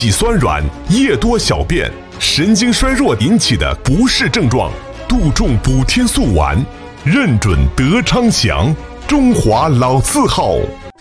脊酸软、夜多小便、神经衰弱引起的不适症状，杜仲补天素丸，认准德昌祥，中华老字号。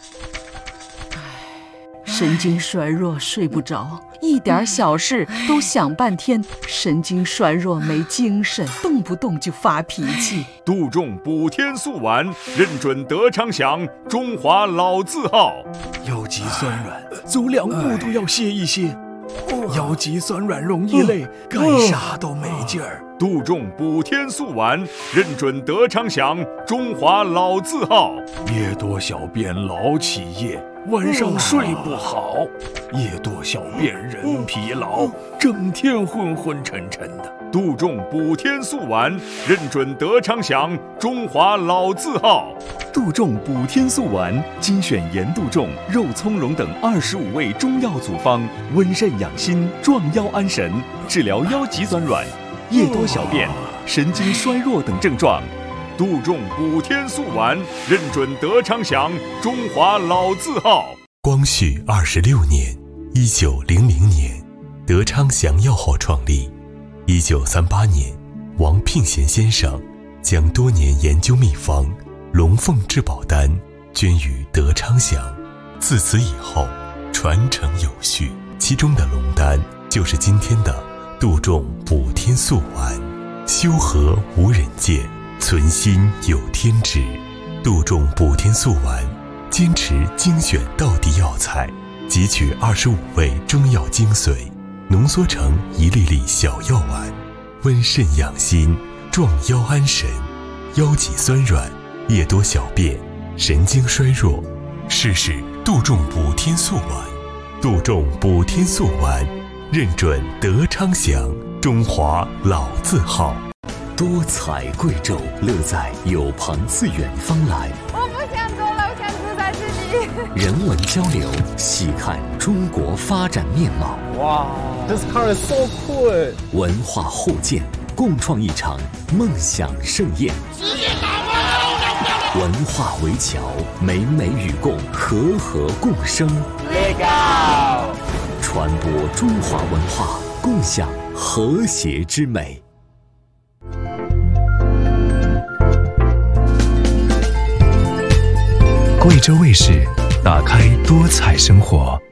神经衰弱睡不着，一点小事都想半天，神经衰弱没精神，动不动就发脾气。 杜仲补天素丸，认准德昌祥，中华老字号。 腰脊酸软，走2步都要歇一歇。腰脊酸软容易累，干啥都没劲儿。 杜仲补天素丸，认准德昌祥，中华老字号。 夜多小便老起夜，晚上睡不好，夜多小便人疲劳，整天昏昏沉沉的。 杜仲补天素丸，认准德昌祥，中华老字号。 杜仲补天素丸，精选盐杜仲、肉苁蓉等25味中药组方，温肾养心，壮腰安神，治疗腰脊酸软、夜多小便、神经衰弱等症状。 杜仲补天素丸，认准德昌祥，中华老字号。 光绪26年，1900年，德昌祥药号创立。1938年，王聘贤先生将多年研究秘方龙凤至宝丹捐于德昌祥，自此以后传承有序。其中的龙丹就是今天的杜仲补天素丸。修和无人见，存心有天知。杜仲补天素丸坚持精选道地药材，汲取25味中药精髓，浓缩成一粒粒小药丸，温肾养心，壮腰安神。腰脊酸软、夜多小便、神经衰弱，试试杜仲补天素丸。杜仲补天素丸，认准德昌祥，中华老字号。 多彩贵州，乐在有朋自远方来。 我不想走了，我想住在这里。 人文交流，细看中国发展面貌。 哇 ，This car is so cool！ 文化互鉴，共创一场梦想盛宴。文化围桥，美美与共，和和共生。 Legal！ 传播中华文化，共享和谐之美。 贵州卫视，打开多彩生活。